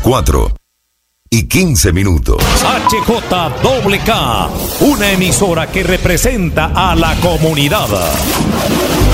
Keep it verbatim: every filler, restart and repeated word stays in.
cuatro y quince minutos. H J K K, una emisora que representa a la comunidad.